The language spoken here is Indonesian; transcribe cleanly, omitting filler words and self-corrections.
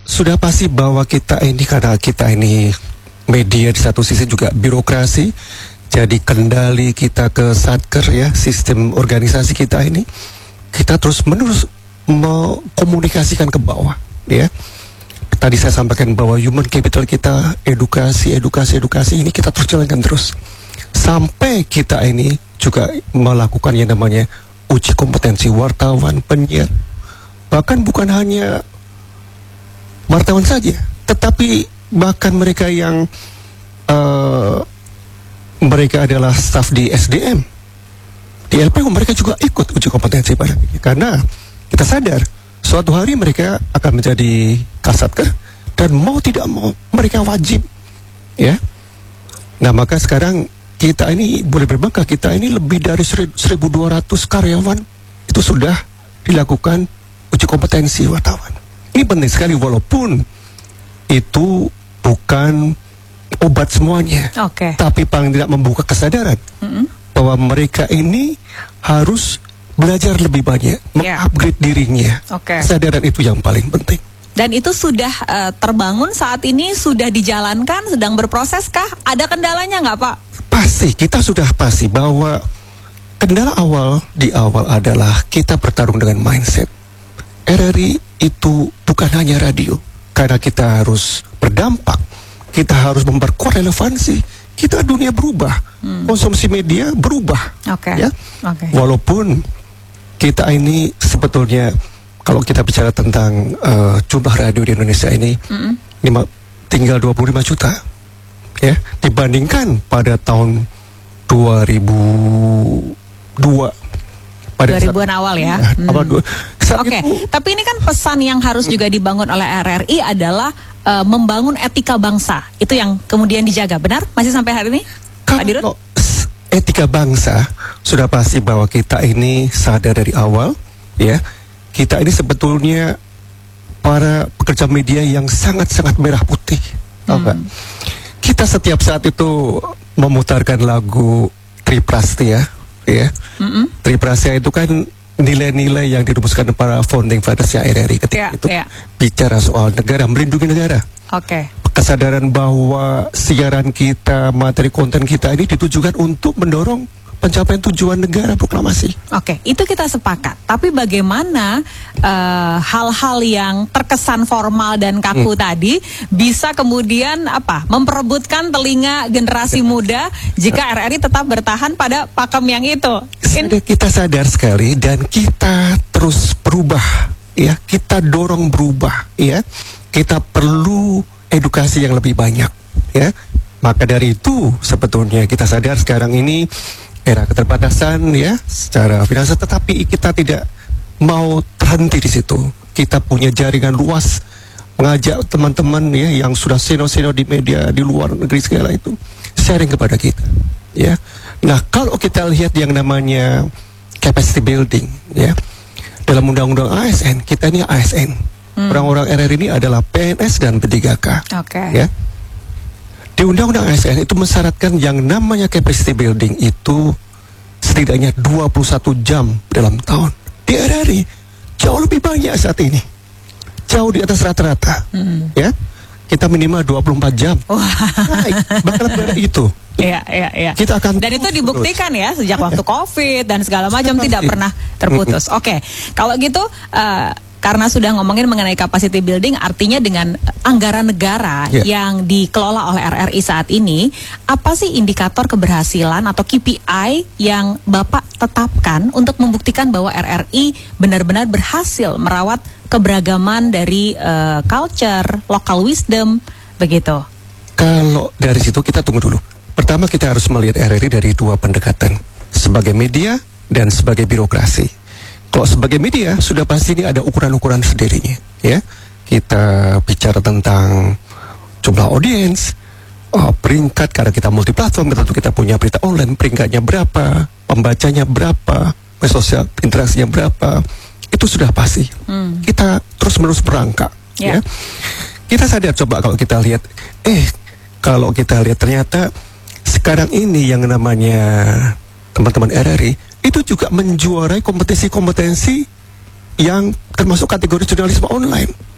sudah pasti bahwa kita ini, karena kita ini media di satu sisi juga birokrasi, jadi kendali kita ke satker ya, sistem organisasi kita ini, kita terus menerus mengkomunikasikan ke bawah ya. Tadi saya sampaikan bahwa human capital kita, edukasi ini kita terus jalankan terus sampai kita ini juga melakukan yang namanya uji kompetensi wartawan, penyiar, bahkan bukan hanya wartawan saja, tetapi bahkan mereka yang mereka adalah staf di SDM, di LPU, mereka juga ikut uji kompetensi pada karena kita sadar suatu hari mereka akan menjadi kasatker dan mau tidak mau mereka wajib ya. Nah maka sekarang kita ini boleh berbangga, kita ini lebih dari 1.200 karyawan itu sudah dilakukan uji kompetensi wartawan. Ini penting sekali walaupun itu bukan obat semuanya, tapi paling tidak membuka kesadaran bahwa mereka ini harus belajar lebih banyak, mengupgrade dirinya. Kesadaran itu yang paling penting. Dan itu sudah terbangun saat ini, sudah dijalankan, sedang berproses kah? Ada kendalanya nggak Pak? Pasti, kita sudah pasti bahwa kendala di awal adalah kita bertarung dengan mindset. RRI itu bukan hanya radio, karena kita harus berdampak, kita harus memperkuat relevansi. Kita dunia berubah, konsumsi media berubah, ya. Walaupun kita ini sebetulnya kalau kita bicara tentang jumlah radio di Indonesia ini tinggal 25 juta, ya, dibandingkan pada tahun 2002. Pada 2000-an awal ya. Tapi ini kan pesan yang harus juga dibangun oleh RRI adalah membangun etika bangsa. Itu yang kemudian dijaga, benar? Masih sampai hari ini? Pak Dirut? Etika bangsa sudah pasti bahwa kita ini sadar dari awal, ya. Kita ini sebetulnya para pekerja media yang sangat-sangat merah putih. Kita setiap saat itu memutarkan lagu Triprastia, ya. Triprastia itu kan nilai-nilai yang dirumuskan para founding fathers RRI ketika itu bicara soal negara, melindungi negara. Kesadaran bahwa siaran kita, materi konten kita ini ditujukan untuk mendorong pencapaian tujuan negara proklamasi. Itu kita sepakat. Tapi bagaimana hal-hal yang terkesan formal dan kaku tadi bisa kemudian memperebutkan telinga generasi muda jika RRI tetap bertahan pada pakem yang itu? Kita sadar sekali dan kita terus berubah, ya. Kita dorong berubah, ya. Kita perlu edukasi yang lebih banyak, ya. Maka dari itu sebetulnya kita sadar sekarang ini era keterbatasan, ya, secara finansial, tetapi kita tidak mau terhenti di situ. Kita punya jaringan luas, mengajak teman-teman, ya, yang sudah senior-senior di media di luar negeri segala itu sharing kepada kita, ya. Nah, kalau kita lihat yang namanya capacity building, ya, dalam undang-undang ASN, kita ini ASN, orang-orang RRI ini adalah PNS dan P3K, ya. Di undang-undang ASN itu mensyaratkan yang namanya capacity building itu setidaknya 21 jam dalam tahun. Di RRI jauh lebih banyak saat ini, jauh di atas rata-rata, ya. Kita minimal 24 jam. Bahkan lebih dari itu. Kita akan dan itu dibuktikan ya sejak waktu COVID dan segala macam tidak pernah terputus. Kalau gitu karena sudah ngomongin mengenai capacity building, artinya dengan anggaran negara yang dikelola oleh RRI saat ini, apa sih indikator keberhasilan atau KPI yang Bapak tetapkan untuk membuktikan bahwa RRI benar-benar berhasil merawat keberagaman dari culture, local wisdom, begitu? Kalau dari situ kita tunggu dulu. Pertama kita harus melihat RRI dari dua pendekatan, sebagai media dan sebagai birokrasi. Kalau sebagai media sudah pasti ini ada ukuran-ukuran sendirinya, ya. Kita bicara tentang jumlah audiens, peringkat, karena kita multiplatform, tentu kita punya berita online, peringkatnya berapa, pembacanya berapa, sosial interaksinya berapa, itu sudah pasti. Kita terus-menerus merangkak, ya. Kita sadar, coba kalau kita lihat, ternyata sekarang ini yang namanya teman-teman RRI itu juga menjuarai kompetensi-kompetensi yang termasuk kategori jurnalisme online.